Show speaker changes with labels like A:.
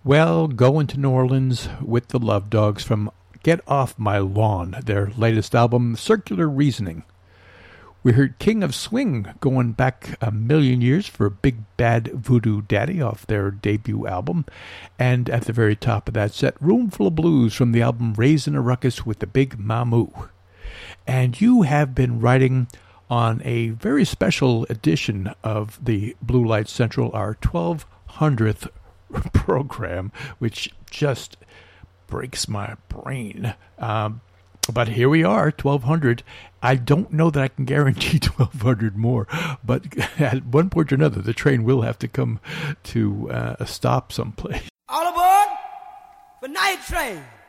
A: Well, going to New Orleans with the Love Dogs from Get Off My Lawn, their latest album, Circular Reasoning. We heard King of Swing going back a million years for Big Bad Voodoo Daddy off their debut album. And at the very top of that set, Roomful of Blues from the album Raisin' a Ruckus with the Big Mamu. And you have been writing on a very special edition of the Blue Light Central, our 1200th program, which just breaks my brain. But here we are, 1200. I don't know that I can guarantee 1200 more, but at one point or another, the train will have to come to a stop someplace.
B: All aboard for Night Train.